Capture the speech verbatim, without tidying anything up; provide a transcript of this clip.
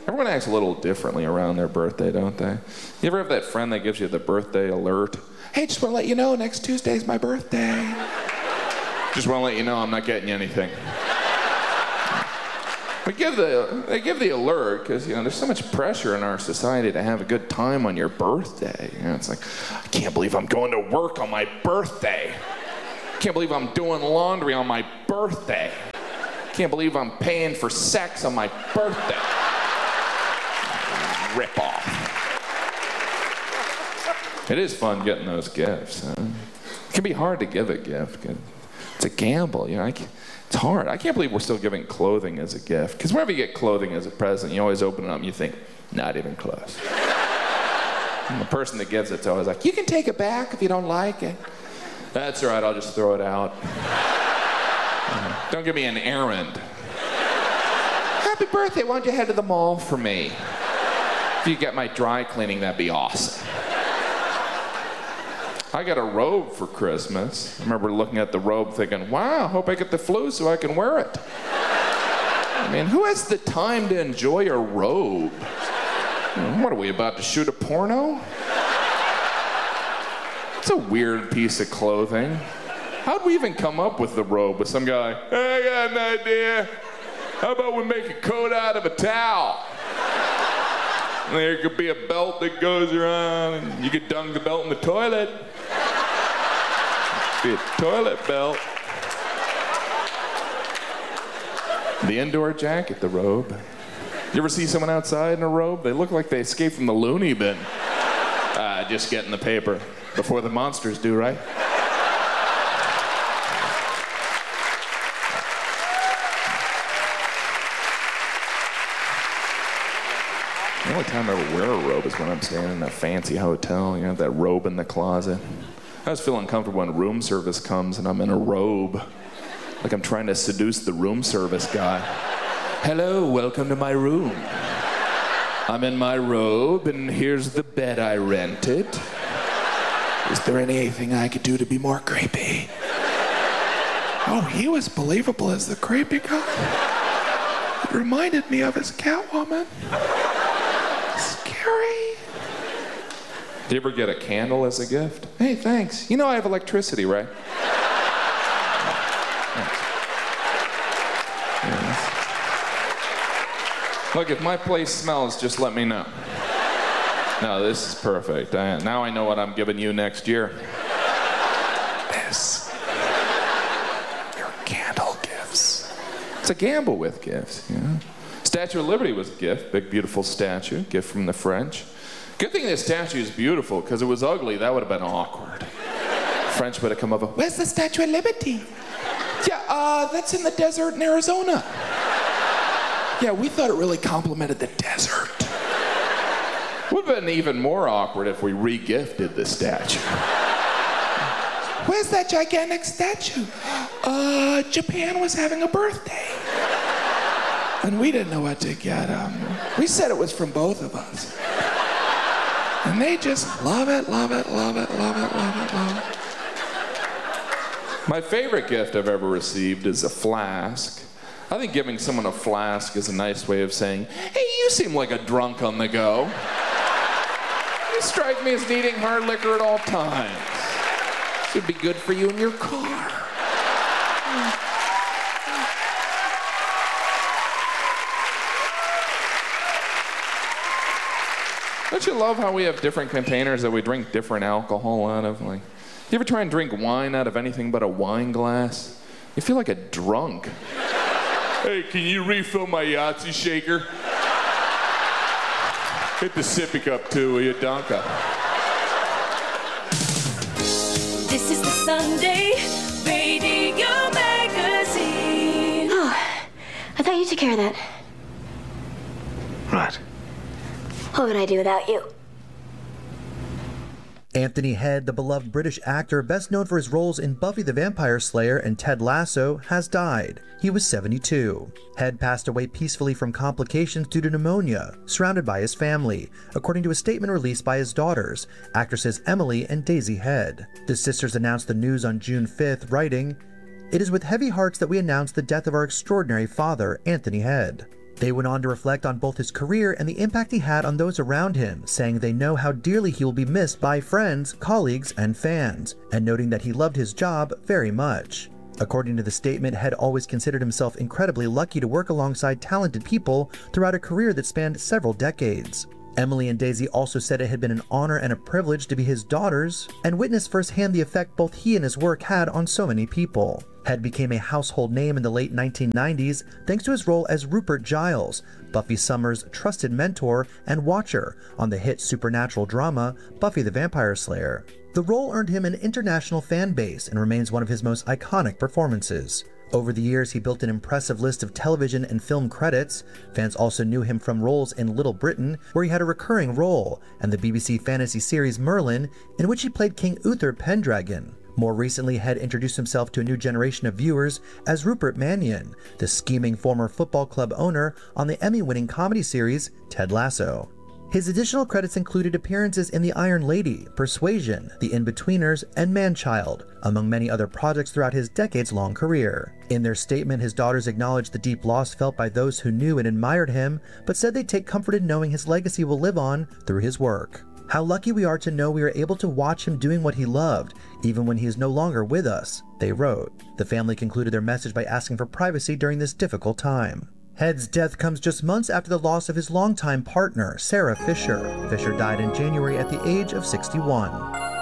Everyone acts a little differently around their birthday, don't they? You ever have that friend that gives you the birthday alert? Hey, just want to let you know, next Tuesday's my birthday. Just want to let you know I'm not getting you anything. They give the, they give the alert because, you know, there's so much pressure in our society to have a good time on your birthday. You know, it's like, I can't believe I'm going to work on my birthday. I can't believe I'm doing laundry on my birthday. I can't believe I'm paying for sex on my birthday. Rip off. It is fun getting those gifts. Huh? It can be hard to give a gift. It's a gamble, you know. I can't, it's hard. I can't believe we're still giving clothing as a gift. Because whenever you get clothing as a present, you always open it up and you think, not even close. And the person that gives it's always like, you can take it back if you don't like it. That's all right, I'll just throw it out. uh, don't give me an errand. Happy birthday, why don't you head to the mall for me? If you get my dry cleaning, that'd be awesome. I got a robe for Christmas. I remember looking at the robe thinking, wow, hope I get the flu so I can wear it. I mean, who has the time to enjoy a robe? What are we, about to shoot a porno? It's a weird piece of clothing. How'd we even come up with the robe with some guy, hey, I got an idea. How about we make a coat out of a towel? And there could be a belt that goes around, and you could dunk the belt in the toilet. Be a toilet belt. The indoor jacket, the robe. You ever see someone outside in a robe? They look like they escaped from the loony bin. Ah, just getting the paper before the monsters do, right? The only time I ever wear a robe is when I'm staying in a fancy hotel. You know, that robe in the closet. I always feel uncomfortable when room service comes and I'm in a robe. Like I'm trying to seduce the room service guy. Hello, welcome to my room. I'm in my robe and here's the bed I rented. Is there anything I could do to be more creepy? Oh, he was believable as the creepy guy. It reminded me of his Catwoman. Scary. Do you ever get a candle as a gift? Hey, thanks. You know I have electricity, right? Yes. Look, if my place smells, just let me know. No, this is perfect. I, now I know what I'm giving you next year. This. Your candle gifts. It's a gamble with gifts, you know? Statue of Liberty was a gift. Big, beautiful statue. Gift from the French. Good thing this statue is beautiful, because it was ugly, that would have been awkward. French would have come over, where's the Statue of Liberty? Yeah, uh, that's in the desert in Arizona. Yeah, we thought it really complimented the desert. Would have been even more awkward if we re-gifted the statue. Where's that gigantic statue? Uh, Japan was having a birthday. And we didn't know what to get them. We said it was from both of us. And they just love it, love it, love it, love it, love it, love it. My favorite gift I've ever received is a flask. I think giving someone a flask is a nice way of saying, hey, you seem like a drunk on the go. You strike me as needing hard liquor at all times. This would be good for you in your car. Don't you love how we have different containers that we drink different alcohol out of? Like, you ever try and drink wine out of anything but a wine glass? You feel like a drunk. Hey, can you refill my Yahtzee shaker? Hit the sippy cup too, will you, Donka? This is the Sunday Radio Magazine. Oh, I thought you took care of that. Right. What would I do without you? Anthony Head, the beloved British actor best known for his roles in Buffy the Vampire Slayer and Ted Lasso, has died. He was seventy-two. Head passed away peacefully from complications due to pneumonia, surrounded by his family, according to a statement released by his daughters, actresses Emily and Daisy Head. The sisters announced the news on June fifth, writing, "It is with heavy hearts that we announce the death of our extraordinary father, Anthony Head." They went on to reflect on both his career and the impact he had on those around him, saying they know how dearly he will be missed by friends, colleagues, and fans, and noting that he loved his job very much. According to the statement, Head always considered himself incredibly lucky to work alongside talented people throughout a career that spanned several decades. Emily and Daisy also said it had been an honor and a privilege to be his daughters, and witnessed firsthand the effect both he and his work had on so many people. Head became a household name in the late nineteen nineties thanks to his role as Rupert Giles, Buffy Summers' trusted mentor and watcher on the hit supernatural drama Buffy the Vampire Slayer. The role earned him an international fan base and remains one of his most iconic performances. Over the years, he built an impressive list of television and film credits. Fans also knew him from roles in Little Britain, where he had a recurring role, and the B B C fantasy series Merlin, in which he played King Uther Pendragon. More recently, Head introduced himself to a new generation of viewers as Rupert Mannion, the scheming former football club owner on the Emmy-winning comedy series Ted Lasso. His additional credits included appearances in The Iron Lady, Persuasion, The In-Betweeners, and Man-Child, among many other projects throughout his decades-long career. In their statement, his daughters acknowledged the deep loss felt by those who knew and admired him, but said they take comfort in knowing his legacy will live on through his work. How lucky we are to know we are able to watch him doing what he loved, even when he is no longer with us, they wrote. The family concluded their message by asking for privacy during this difficult time. Head's death comes just months after the loss of his longtime partner, Sarah Fisher. Fisher died in January at the age of sixty-one.